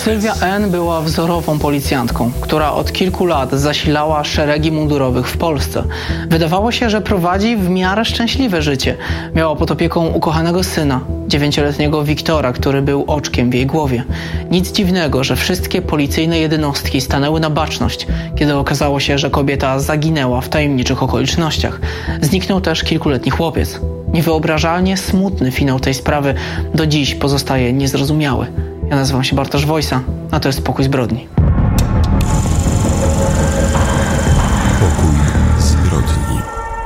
Sylwia N. była wzorową policjantką, która od kilku lat zasilała szeregi mundurowych w Polsce. Wydawało się, że prowadzi w miarę szczęśliwe życie. Miała pod opieką ukochanego syna, 9-letniego Wiktora, który był oczkiem w jej głowie. Nic dziwnego, że wszystkie policyjne jednostki stanęły na baczność, kiedy okazało się, że kobieta zaginęła w tajemniczych okolicznościach. Zniknął też kilkuletni chłopiec. Niewyobrażalnie smutny finał tej sprawy do dziś pozostaje niezrozumiały. Ja nazywam się Bartosz Wojsa, a to jest Pokój Zbrodni. Pokój Zbrodni.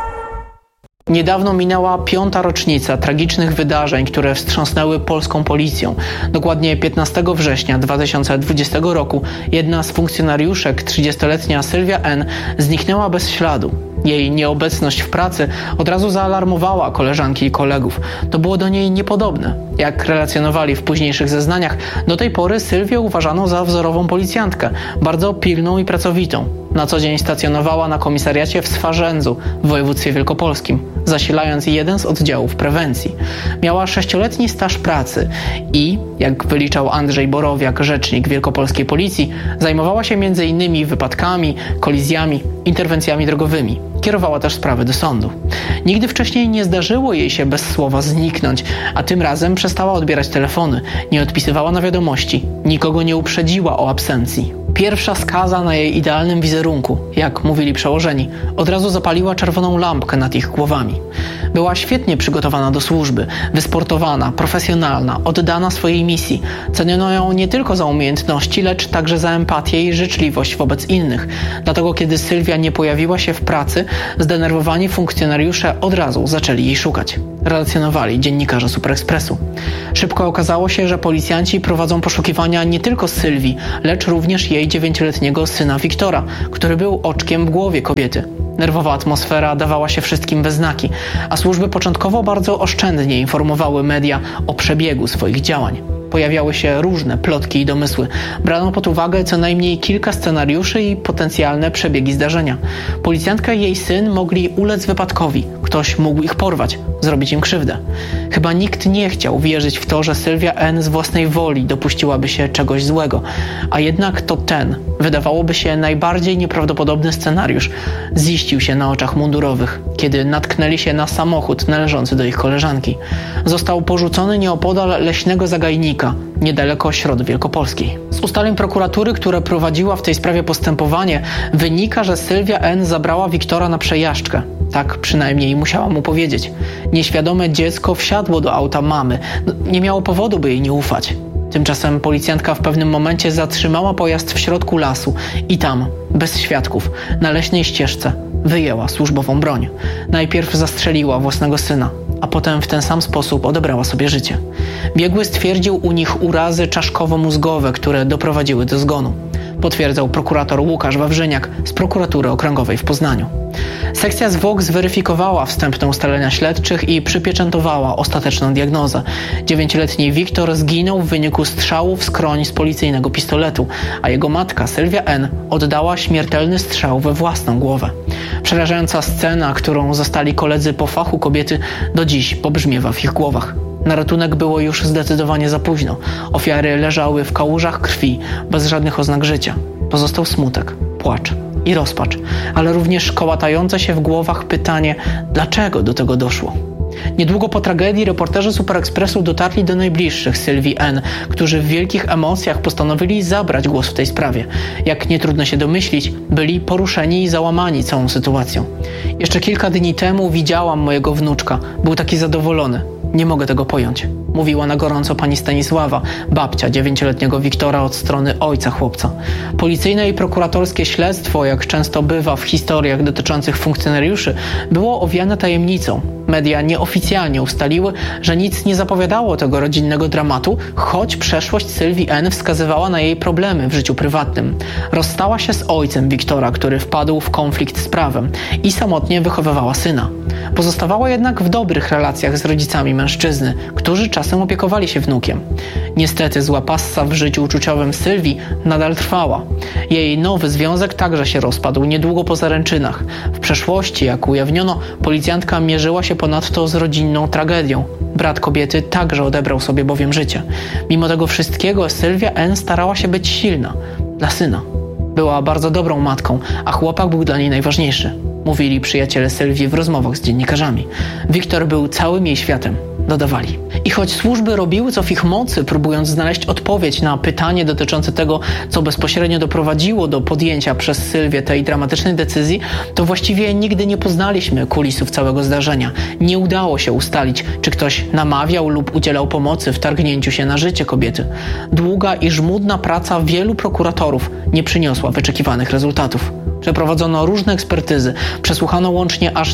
Niedawno minęła 5. rocznica tragicznych wydarzeń, które wstrząsnęły polską policją. Dokładnie 15 września 2020 roku jedna z funkcjonariuszek, 30-letnia Sylwia N., zniknęła bez śladu. Jej nieobecność w pracy od razu zaalarmowała koleżanki i kolegów. To było do niej niepodobne. Jak relacjonowali w późniejszych zeznaniach, do tej pory Sylwię uważano za wzorową policjantkę, bardzo pilną i pracowitą. Na co dzień stacjonowała na komisariacie w Swarzędzu w województwie wielkopolskim, zasilając jeden z oddziałów prewencji. Miała 6-letni staż pracy i, jak wyliczał Andrzej Borowiak, rzecznik wielkopolskiej policji, zajmowała się m.in. wypadkami, kolizjami, interwencjami drogowymi. Kierowała też sprawy do sądu. Nigdy wcześniej nie zdarzyło jej się bez słowa zniknąć, a tym razem przestała odbierać telefony, nie odpisywała na wiadomości, nikogo nie uprzedziła o absencji. Pierwsza skaza na jej idealnym wizerunku, jak mówili przełożeni, od razu zapaliła czerwoną lampkę nad ich głowami. Była świetnie przygotowana do służby, wysportowana, profesjonalna, oddana swojej misji. Ceniono ją nie tylko za umiejętności, lecz także za empatię i życzliwość wobec innych. Dlatego kiedy Sylwia nie pojawiła się w pracy, zdenerwowani funkcjonariusze od razu zaczęli jej szukać. Relacjonowali dziennikarze Superekspresu. Szybko okazało się, że policjanci prowadzą poszukiwania nie tylko Sylwii, lecz również jej 9-letniego syna Wiktora, który był oczkiem w głowie kobiety. Nerwowa atmosfera dawała się wszystkim we znaki, a służby początkowo bardzo oszczędnie informowały media o przebiegu swoich działań. Pojawiały się różne plotki i domysły. Brano pod uwagę co najmniej kilka scenariuszy i potencjalne przebiegi zdarzenia. Policjantka i jej syn mogli ulec wypadkowi. Ktoś mógł ich porwać, zrobić im krzywdę. Chyba nikt nie chciał wierzyć w to, że Sylwia N. z własnej woli dopuściłaby się czegoś złego. A jednak to ten, wydawałoby się najbardziej nieprawdopodobny scenariusz, ziścił się na oczach mundurowych, kiedy natknęli się na samochód należący do ich koleżanki. Został porzucony nieopodal leśnego zagajnika, niedaleko Środy Wielkopolskiej. Z ustaleń prokuratury, która prowadziła w tej sprawie postępowanie, wynika, że Sylwia N. zabrała Wiktora na przejażdżkę. Tak przynajmniej musiała mu powiedzieć. Nieświadome dziecko wsiadło do auta mamy. Nie miało powodu, by jej nie ufać. Tymczasem policjantka w pewnym momencie zatrzymała pojazd w środku lasu i tam, bez świadków, na leśnej ścieżce, wyjęła służbową broń. Najpierw zastrzeliła własnego syna, a potem w ten sam sposób odebrała sobie życie. Biegły stwierdził u nich urazy czaszkowo-mózgowe, które doprowadziły do zgonu. Potwierdzał prokurator Łukasz Wawrzyniak z prokuratury okręgowej w Poznaniu. Sekcja zwłok zweryfikowała wstępne ustalenia śledczych i przypieczętowała ostateczną diagnozę. 9-letni Wiktor zginął w wyniku strzału w skroń z policyjnego pistoletu, a jego matka Sylwia N. oddała śmiertelny strzał we własną głowę. Przerażająca scena, którą zastali koledzy po fachu kobiety, do dziś pobrzmiewa w ich głowach. Na ratunek było już zdecydowanie za późno. Ofiary leżały w kałużach krwi, bez żadnych oznak życia. Pozostał smutek, płacz i rozpacz, ale również kołatające się w głowach pytanie, dlaczego do tego doszło. Niedługo po tragedii reporterzy Superekspresu dotarli do najbliższych Sylwii N., którzy w wielkich emocjach postanowili zabrać głos w tej sprawie. Jak nie trudno się domyślić, byli poruszeni i załamani całą sytuacją. Jeszcze kilka dni temu widziałam mojego wnuczka. Był taki zadowolony. Nie mogę tego pojąć. Mówiła na gorąco pani Stanisława, babcia 9-letniego Wiktora od strony ojca chłopca. Policyjne i prokuratorskie śledztwo, jak często bywa w historiach dotyczących funkcjonariuszy, było owiane tajemnicą. Media nieoficjalnie ustaliły, że nic nie zapowiadało tego rodzinnego dramatu, choć przeszłość Sylwii N. wskazywała na jej problemy w życiu prywatnym. Rozstała się z ojcem Wiktora, który wpadł w konflikt z prawem i samotnie wychowywała syna. Pozostawała jednak w dobrych relacjach z rodzicami mężczyzny, którzy czasem opiekowali się wnukiem. Niestety zła passa w życiu uczuciowym Sylwii nadal trwała. Jej nowy związek także się rozpadł niedługo po zaręczynach. W przeszłości, jak ujawniono, policjantka mierzyła się ponadto z rodzinną tragedią. Brat kobiety także odebrał sobie bowiem życie. Mimo tego wszystkiego Sylwia N. starała się być silna dla syna. Była bardzo dobrą matką, a chłopak był dla niej najważniejszy, mówili przyjaciele Sylwii w rozmowach z dziennikarzami. Wiktor był całym jej światem, dodawali. I choć służby robiły co w ich mocy, próbując znaleźć odpowiedź na pytanie dotyczące tego, co bezpośrednio doprowadziło do podjęcia przez Sylwię tej dramatycznej decyzji, to właściwie nigdy nie poznaliśmy kulisów całego zdarzenia. Nie udało się ustalić, czy ktoś namawiał lub udzielał pomocy w targnięciu się na życie kobiety. Długa i żmudna praca wielu prokuratorów nie przyniosła wyczekiwanych rezultatów. Przeprowadzono różne ekspertyzy, przesłuchano łącznie aż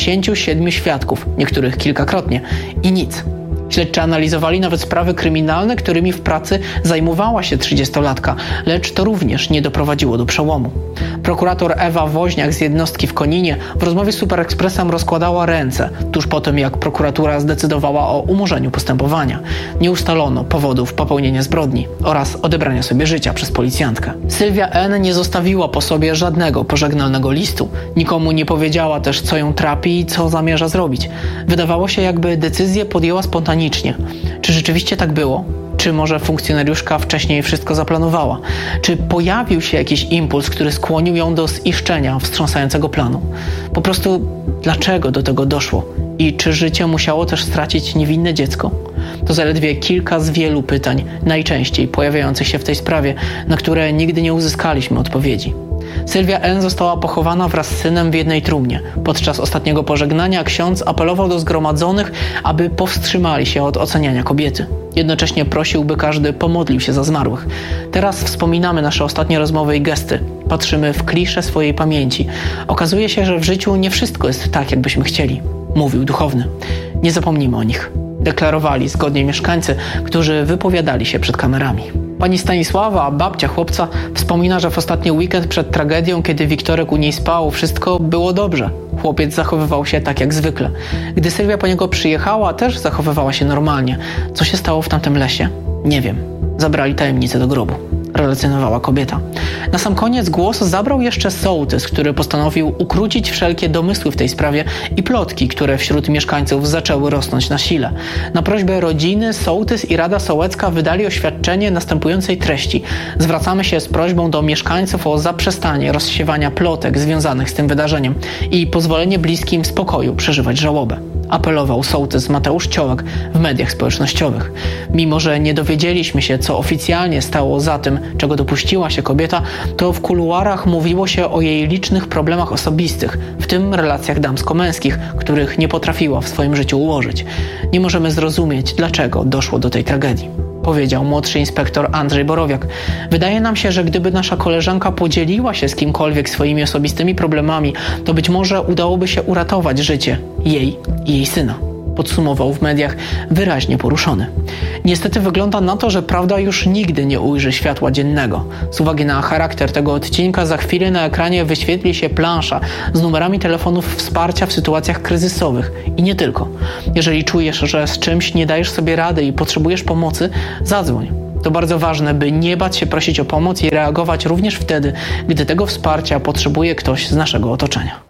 97 świadków, niektórych kilkakrotnie, i nic. Śledczy analizowali nawet sprawy kryminalne, którymi w pracy zajmowała się 30-latka, lecz to również nie doprowadziło do przełomu. Prokurator Ewa Woźniak z jednostki w Koninie w rozmowie z Super Expressem rozkładała ręce, tuż po tym jak prokuratura zdecydowała o umorzeniu postępowania. Nie ustalono powodów popełnienia zbrodni oraz odebrania sobie życia przez policjantkę. Sylwia N. nie zostawiła po sobie żadnego pożegnalnego listu. Nikomu nie powiedziała też, co ją trapi i co zamierza zrobić. Wydawało się, jakby decyzję podjęła spontanicznie. Czy rzeczywiście tak było? Czy może funkcjonariuszka wcześniej wszystko zaplanowała? Czy pojawił się jakiś impuls, który skłonił ją do ziszczenia wstrząsającego planu? Po prostu dlaczego do tego doszło? I czy życie musiało też stracić niewinne dziecko? To zaledwie kilka z wielu pytań, najczęściej pojawiających się w tej sprawie, na które nigdy nie uzyskaliśmy odpowiedzi. Sylwia N. została pochowana wraz z synem w jednej trumnie. Podczas ostatniego pożegnania ksiądz apelował do zgromadzonych, aby powstrzymali się od oceniania kobiety. Jednocześnie prosił, by każdy pomodlił się za zmarłych. Teraz wspominamy nasze ostatnie rozmowy i gesty. Patrzymy w klisze swojej pamięci. Okazuje się, że w życiu nie wszystko jest tak, jakbyśmy chcieli, mówił duchowny. Nie zapomnimy o nich, deklarowali zgodnie mieszkańcy, którzy wypowiadali się przed kamerami. Pani Stanisława, babcia chłopca, wspomina, że w ostatni weekend przed tragedią, kiedy Wiktorek u niej spał, wszystko było dobrze. Chłopiec zachowywał się tak jak zwykle. Gdy Sylwia po niego przyjechała, też zachowywała się normalnie. Co się stało w tamtym lesie? Nie wiem. Zabrali tajemnicę do grobu, relacjonowała kobieta. Na sam koniec głos zabrał jeszcze sołtys, który postanowił ukrócić wszelkie domysły w tej sprawie i plotki, które wśród mieszkańców zaczęły rosnąć na sile. Na prośbę rodziny sołtys i Rada Sołecka wydali oświadczenie następującej treści. Zwracamy się z prośbą do mieszkańców o zaprzestanie rozsiewania plotek związanych z tym wydarzeniem i pozwolenie bliskim w spokoju przeżywać żałobę. Apelował sołtys Mateusz Ciołek w mediach społecznościowych. Mimo że nie dowiedzieliśmy się, co oficjalnie stało za tym, czego dopuściła się kobieta, to w kuluarach mówiło się o jej licznych problemach osobistych, w tym relacjach damsko-męskich, których nie potrafiła w swoim życiu ułożyć. Nie możemy zrozumieć, dlaczego doszło do tej tragedii, powiedział młodszy inspektor Andrzej Borowiak. Wydaje nam się, że gdyby nasza koleżanka podzieliła się z kimkolwiek swoimi osobistymi problemami, to być może udałoby się uratować życie jej i jej syna, podsumował w mediach wyraźnie poruszony. Niestety wygląda na to, że prawda już nigdy nie ujrzy światła dziennego. Z uwagi na charakter tego odcinka za chwilę na ekranie wyświetli się plansza z numerami telefonów wsparcia w sytuacjach kryzysowych i nie tylko. Jeżeli czujesz, że z czymś nie dajesz sobie rady i potrzebujesz pomocy, zadzwoń. To bardzo ważne, by nie bać się prosić o pomoc i reagować również wtedy, gdy tego wsparcia potrzebuje ktoś z naszego otoczenia.